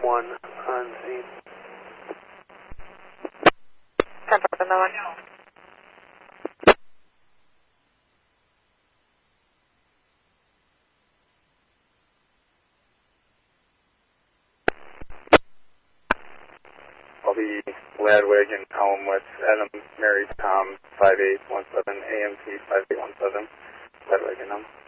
1 on scene. 10-1. I'll be Ladwig and Elm with Adam, Mary, Tom, 5817, AMT 5817, Ladwig and Elm.